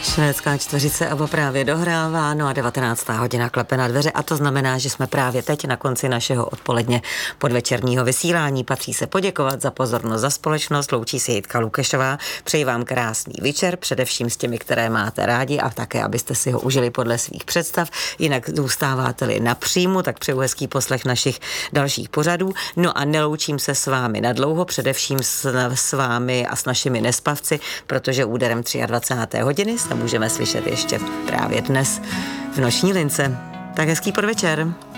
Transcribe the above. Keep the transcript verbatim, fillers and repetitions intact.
Švédská čtveřice ABBA právě dohrává, no a devatenáctá hodina klepe na dveře a to znamená, že jsme právě teď na konci našeho odpoledně podvečerního vysílání. Patří se poděkovat za pozornost, za společnost, loučí se Jitka Lukešová. Přeji vám krásný večer, především s těmi, které máte rádi a také, abyste si ho užili podle svých představ. Jinak zůstáváte-li na příjmu, tak přeju hezký poslech našich dalších pořadů. No a neloučím se s vámi nadlouho, především s, s vámi a s našimi nespavci, protože úderem dvacáté třetí hodiny se můžeme slyšet ještě právě dnes v Noční lince. Tak hezký podvečer.